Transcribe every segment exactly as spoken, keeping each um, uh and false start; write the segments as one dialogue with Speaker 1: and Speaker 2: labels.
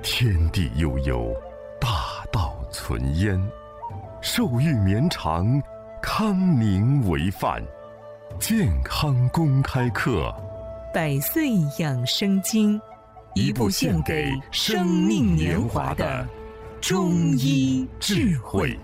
Speaker 1: 天地悠悠，大道存焉。寿育绵长，康宁为范。健康公开课，
Speaker 2: 百岁养生经，一部献给生命年华的中医智慧。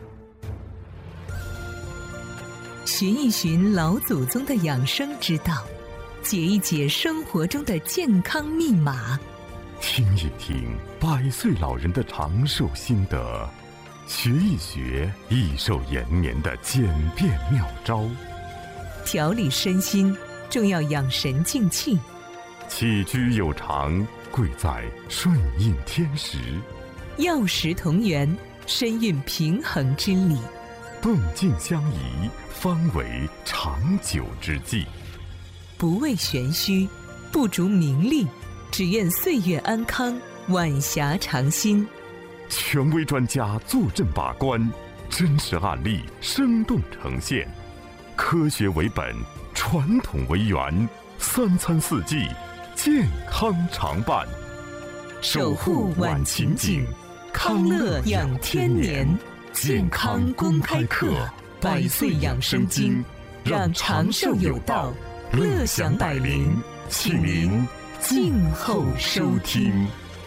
Speaker 2: 寻一寻老祖宗的养生之道，解一解生活中的健康密码，
Speaker 1: 听一听百岁老人的长寿心得，学一学益寿延年的简便妙招。
Speaker 2: 调理身心，重要养神静气。
Speaker 1: 起居有常，贵在顺应天时。
Speaker 2: 药食同源，身运平衡之理。
Speaker 1: 动静相宜，方为长久之计。
Speaker 2: 不为玄虚，不逐名利，只愿岁月安康，晚霞长新。
Speaker 1: 权威专家坐镇把关，真实案例生动呈现。科学为本，传统为源，三餐四季，健康常伴。
Speaker 2: 守护晚晴景，康乐养天年。健康公开课，百岁养生经，让长寿有道，乐享百龄。请您静候收听。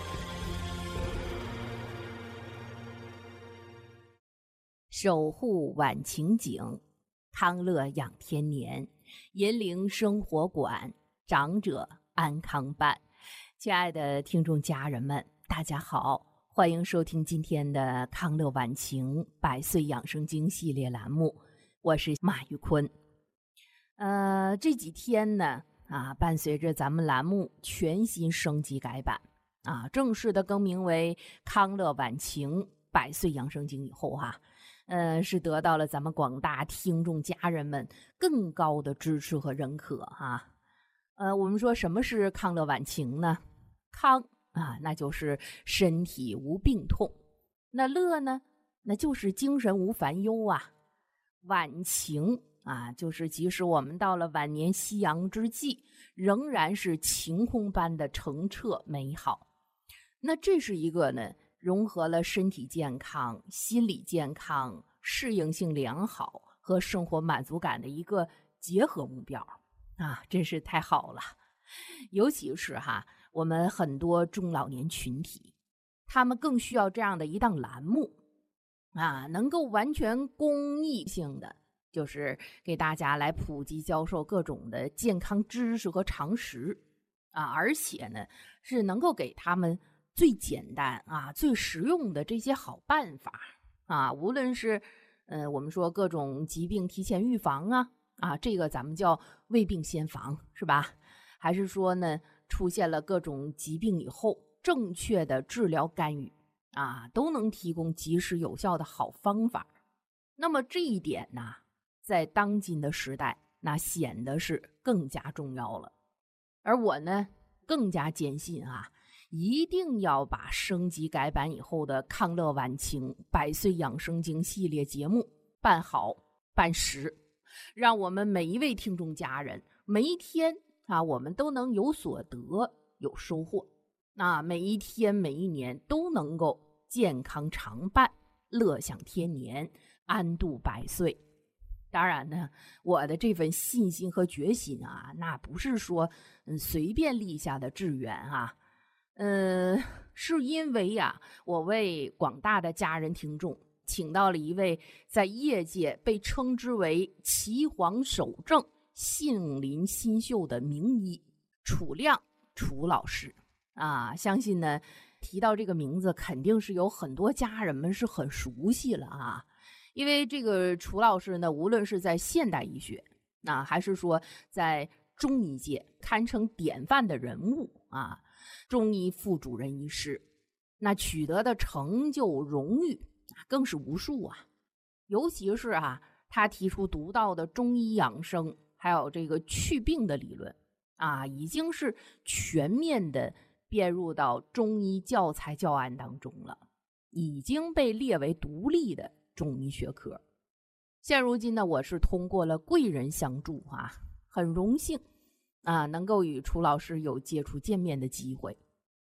Speaker 3: 守护晚晴景，康乐养天年，银铃生活馆，长者安康伴。亲爱的听众家人们，大家好，欢迎收听今天的康乐晚晴百岁养生经系列栏目，我是马玉坤。呃，这几天呢，啊，伴随着咱们栏目全新升级改版，啊，正式的更名为康乐晚晴百岁养生经以后哈、啊。呃，是得到了咱们广大听众家人们更高的支持和认可哈。呃，我们说什么是康乐晚晴呢？康啊，那就是身体无病痛；那乐呢，那就是精神无烦忧啊。晚晴啊，就是即使我们到了晚年夕阳之际，仍然是晴空般的澄澈美好。那这是一个呢，融合了身体健康、心理健康、适应性良好和生活满足感的一个结合目标啊，真是太好了。尤其是哈，我们很多中老年群体，他们更需要这样的一档栏目啊，能够完全公益性的，就是给大家来普及教授各种的健康知识和常识啊，而且呢，是能够给他们最简单啊、最实用的这些好办法啊，无论是呃我们说各种疾病提前预防啊啊，这个咱们叫未病先防，是吧？还是说呢，出现了各种疾病以后，正确的治疗干预啊，都能提供及时有效的好方法。那么这一点呢，在当今的时代，那显得是更加重要了。而我呢，更加坚信啊。一定要把升级改版以后的康乐晚晴百岁养生经系列节目办好办实，让我们每一位听众家人每一天啊，我们都能有所得有收获，那每一天每一年都能够健康常伴，乐享天年，安度百岁。当然呢，我的这份信心和决心啊，那不是说嗯随便立下的志愿啊。呃，是因为呀、啊，我为广大的家人听众请到了一位在业界被称之为岐黄首正、杏林新秀的名医楚亮楚老师啊。相信呢，提到这个名字，肯定是有很多家人们是很熟悉了啊。因为这个楚老师呢，无论是在现代医学啊，还是说在中医界，堪称典范的人物啊。中医副主任医师，那取得的成就荣誉更是无数啊。尤其是啊，他提出独到的中医养生，还有这个祛病的理论啊，已经是全面的编入到中医教材教案当中了，已经被列为独立的中医学科。现如今呢，我是通过了贵人相助啊，很荣幸啊，能够与楚老师有接触见面的机会。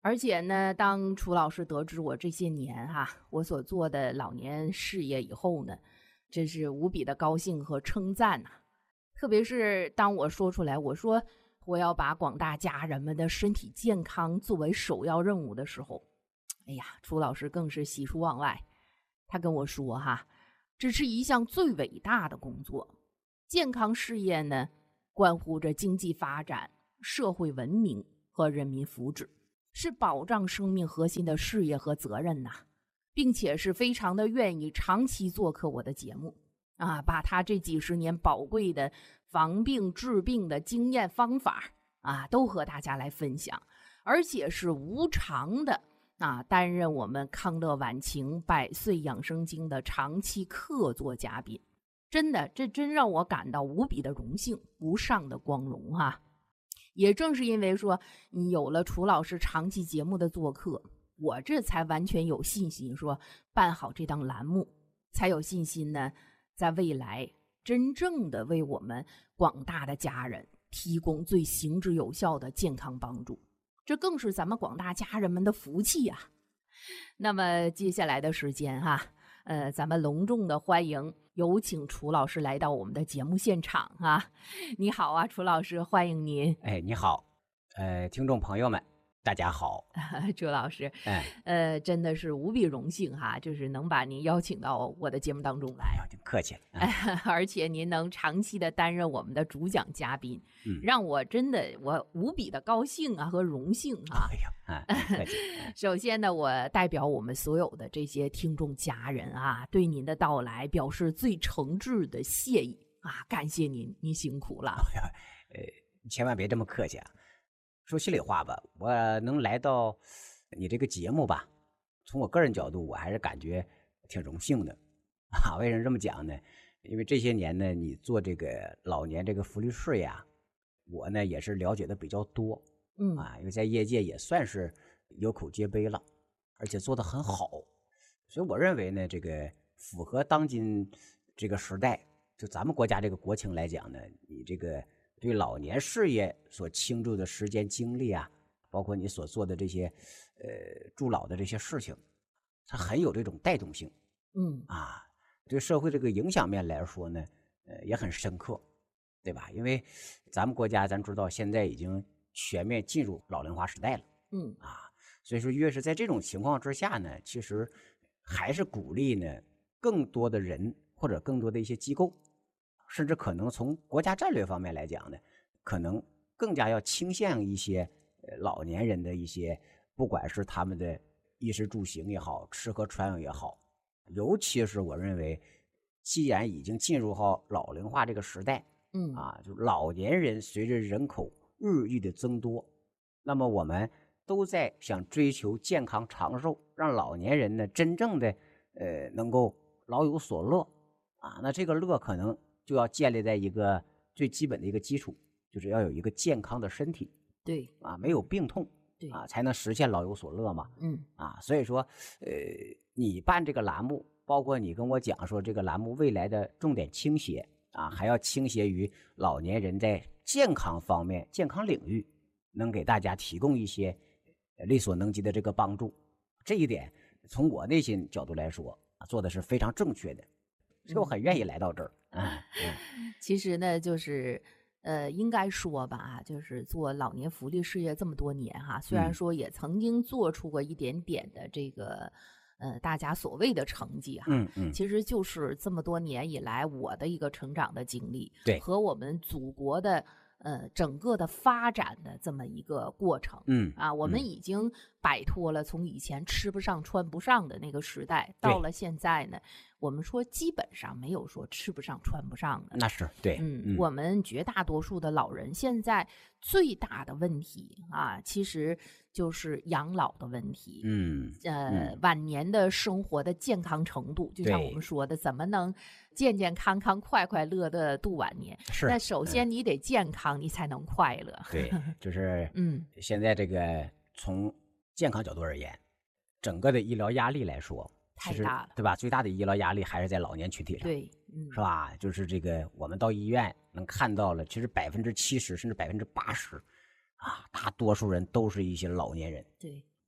Speaker 3: 而且呢，当楚老师得知我这些年哈、啊、我所做的老年事业以后呢，真是无比的高兴和称赞呐、啊。特别是当我说出来，我说我要把广大家人们的身体健康作为首要任务的时候，哎呀，楚老师更是喜出望外。他跟我说哈，这是一项最伟大的工作。健康事业呢，关乎着经济发展、社会文明和人民福祉，是保障生命核心的事业和责任呐，并且是非常的愿意长期做客我的节目啊，把他这几十年宝贵的防病治病的经验方法啊，都和大家来分享，而且是无偿的啊，担任我们康乐晚晴百岁养生经的长期客座嘉宾。真的，这真让我感到无比的荣幸，无上的光荣哈、啊。也正是因为说你有了楚老师长期节目的做客，我这才完全有信心说办好这档栏目，才有信心呢，在未来真正的为我们广大的家人提供最行之有效的健康帮助，这更是咱们广大家人们的福气啊。那么接下来的时间哈、啊，呃，咱们隆重的欢迎，有请楚老师来到我们的节目现场啊！你好啊，楚老师，欢迎您。
Speaker 4: 哎，你好，呃，听众朋友们，大家好。
Speaker 3: 楚老师，
Speaker 4: 哎，
Speaker 3: 呃，真的是无比荣幸哈，就是能把您邀请到我的节目当中来。
Speaker 4: 哎呦，挺客气了、
Speaker 3: 啊。而且您能长期的担任我们的主讲嘉宾，
Speaker 4: 嗯，
Speaker 3: 让我真的我无比的高兴啊和荣幸啊。
Speaker 4: 哎呀，啊，客气。
Speaker 3: 首先呢，我代表我们所有的这些听众家人啊，对您的到来表示最诚挚的谢意啊，感谢您，您辛苦了。
Speaker 4: 哎呀，呃，千万别这么客气啊。说心里话吧，我能来到你这个节目吧，从我个人角度，我还是感觉挺荣幸的啊。为什么这么讲呢？因为这些年呢，你做这个老年这个福利事业啊，我呢也是了解的比较多，
Speaker 3: 嗯
Speaker 4: 啊，因为在业界也算是有口皆碑了，而且做得很好，所以我认为呢，这个符合当今这个时代，就咱们国家这个国情来讲呢，你这个对老年事业所倾注的时间精力啊，包括你所做的这些呃助老的这些事情，它很有这种带动性，
Speaker 3: 嗯
Speaker 4: 啊，对社会这个影响面来说呢，呃也很深刻，对吧？因为咱们国家咱知道现在已经全面进入老龄化时代了，
Speaker 3: 嗯
Speaker 4: 啊，所以说越是在这种情况之下呢，其实还是鼓励呢更多的人或者更多的一些机构。甚至可能从国家战略方面来讲呢，可能更加要倾向一些呃老年人的一些，不管是他们的衣食住行也好，吃喝穿用也好，尤其是我认为，既然已经进入到老龄化这个时代，
Speaker 3: 嗯
Speaker 4: 啊，就老年人随着人口日益的增多，那么我们都在想追求健康长寿，让老年人呢真正的呃能够老有所乐啊，那这个乐可能就要建立在一个最基本的一个基础，就是要有一个健康的身体，
Speaker 3: 对
Speaker 4: 啊，没有病痛，
Speaker 3: 对
Speaker 4: 啊，才能实现老有所乐嘛。
Speaker 3: 嗯
Speaker 4: 啊，所以说，呃，你办这个栏目，包括你跟我讲说这个栏目未来的重点倾斜啊，还要倾斜于老年人在健康方面、健康领域，能给大家提供一些力所能及的这个帮助。这一点，从我内心角度来说，做的是非常正确的。所以我很愿意来到这儿。嗯
Speaker 3: 嗯，其实呢，就是呃，应该说吧，就是做老年福利事业这么多年哈，虽然说也曾经做出过一点点的这个呃大家所谓的成绩哈，
Speaker 4: 嗯嗯，
Speaker 3: 其实就是这么多年以来我的一个成长的经历，
Speaker 4: 对，
Speaker 3: 和我们祖国的呃整个的发展的这么一个过程，
Speaker 4: 嗯
Speaker 3: 啊，我们已经摆脱了从以前吃不上穿不上的那个时代，到了现在呢。我们说基本上没有说吃不上穿不上的，
Speaker 4: 那是对，
Speaker 3: 嗯，嗯我们绝大多数的老人现在最大的问题啊，其实就是养老的问题，
Speaker 4: 嗯，
Speaker 3: 呃，
Speaker 4: 嗯
Speaker 3: 晚年的生活的健康程度，就像我们说的，怎么能健健康康、快快乐乐的度晚年？
Speaker 4: 是，
Speaker 3: 那首先你得健康，你才能快乐。
Speaker 4: 对，就是
Speaker 3: 嗯，
Speaker 4: 现在这个从健康角度而言，整个的医疗压力来说。
Speaker 3: 太大了，
Speaker 4: 对吧？最大的医疗压力还是在老年群体上，
Speaker 3: 对，嗯，
Speaker 4: 是吧？就是这个，我们到医院能看到了，其实百分之七十甚至百分之八十，啊，大多数人都是一些老年人，
Speaker 3: 对，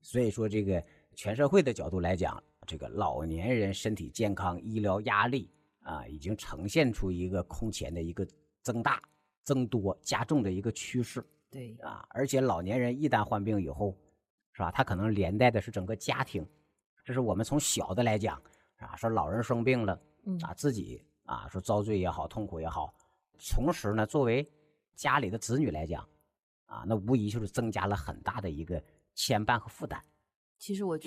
Speaker 4: 所以说，这个全社会的角度来讲，这个老年人身体健康、医疗压力啊，已经呈现出一个空前的一个增大、增多、加重的一个趋势。
Speaker 3: 对
Speaker 4: 啊，而且老年人一旦患病以后，是吧？他可能连带的是整个家庭。这是我们从小的来讲，啊，说老人生病了，
Speaker 3: 嗯
Speaker 4: 啊，自己啊，说遭罪也好，痛苦也好，同时呢，作为家里的子女来讲，啊，那无疑就是增加了很大的一个牵绊和负担。
Speaker 3: 其实我觉